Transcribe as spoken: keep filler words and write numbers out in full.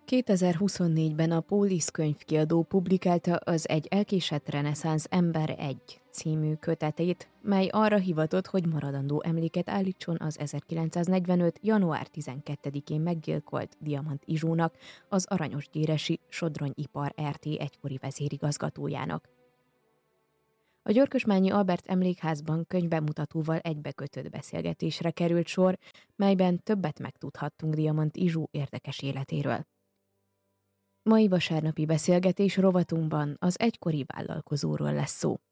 kétezer-huszonnégyben a Pólisz könyvkiadó publikálta az Egy elkésett reneszánsz ember egy című kötetét, mely arra hivatott, hogy maradandó emléket állítson az ezerkilencszáznegyvenöt. január tizenkettedikén meggyilkolt Diamant Izsónak, az aranyosgyéresi Sodrony Ipar er té egykori vezérigazgatójának. A Györkösmányi Albert Emlékházban könyvbemutatóval egybekötött beszélgetésre került sor, melyben többet megtudhattunk Diamant Izsó érdekes életéről. Mai vasárnapi beszélgetés rovatunkban az egykori vállalkozóról lesz szó.